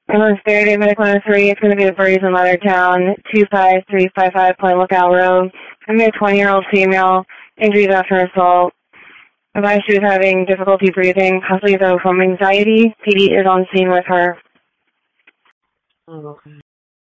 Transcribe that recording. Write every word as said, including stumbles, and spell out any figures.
Ambulance Faraday Medical one oh three, it's going to be the Breeze in Leathertown, two five three five five Point Lookout Road. I'm going to be a twenty-year-old female, injuries after assault. Advised she was having difficulty breathing, possibly though from anxiety. P D is on scene with her. Oh, okay.